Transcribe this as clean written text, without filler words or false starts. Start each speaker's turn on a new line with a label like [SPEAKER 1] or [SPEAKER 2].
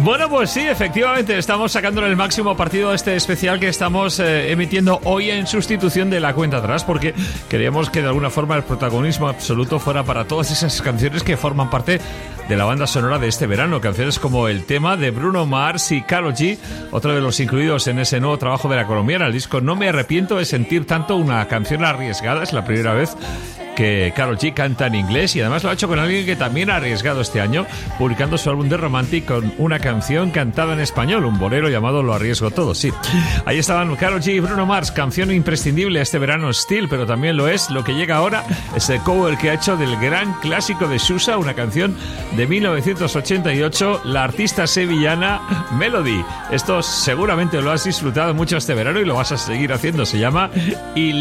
[SPEAKER 1] Bueno, pues sí, efectivamente, estamos sacándole el máximo partido a este especial que estamos emitiendo hoy en sustitución de La Cuenta Atrás, porque queríamos que de alguna forma el protagonismo absoluto fuera para todas esas canciones que forman parte de la banda sonora de este verano. Canciones como el tema de Bruno Mars y Karol G, otro de los incluidos en ese nuevo trabajo de la colombiana, el disco No me arrepiento de sentir tanto, una canción arriesgada. Es la primera vez que Karol G canta en inglés y además lo ha hecho con alguien que también ha arriesgado este año, publicando su álbum de Romantic con una canción cantada en español, un bolero llamado Lo arriesgo todo, sí. Ahí estaban Karol G y Bruno Mars, canción imprescindible este verano Still, pero también lo es lo que llega ahora, ese cover que ha hecho del gran clásico de Susa, una canción de 1988, la artista sevillana Melody. Esto seguramente lo has disfrutado mucho este verano y lo vas a seguir haciendo, se llama